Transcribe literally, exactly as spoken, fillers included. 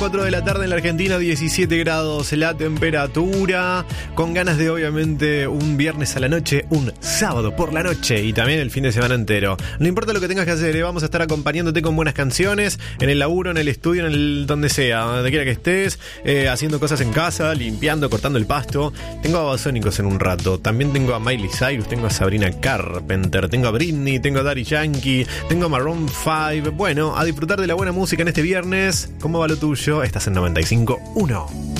cuatro de la tarde en la Argentina, diecisiete grados la temperatura, con ganas de obviamente un viernes a la noche, un sábado por la noche y también el fin de semana entero. No importa lo que tengas que hacer, ¿eh? Vamos a estar acompañándote con buenas canciones, en el laburo, en el estudio, en el donde sea, donde quiera que estés, eh, haciendo cosas en casa, limpiando, cortando el pasto. Tengo a Babasónicos en un rato, también tengo a Miley Cyrus, tengo a Sabrina Carpenter, tengo a Britney, tengo a Daddy Yankee, tengo a Maroon cinco. Bueno, a disfrutar de la buena música en este viernes. ¿Cómo va lo tuyo? Estás en noventa y cinco punto uno.